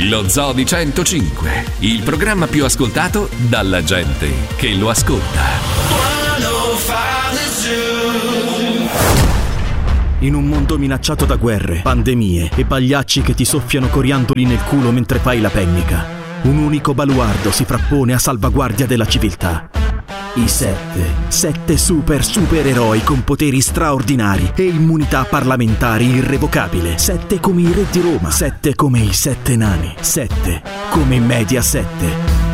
Lo Zoo di 105, il programma più ascoltato dalla gente che lo ascolta. In un mondo minacciato da guerre, pandemie e pagliacci che ti soffiano coriandoli nel culo mentre fai la pennica, un unico baluardo si frappone a salvaguardia della civiltà. I sette supereroi con poteri straordinari e immunità parlamentari irrevocabile. 7 come i re di Roma, 7 come i 7 nani, 7 come Mediaset.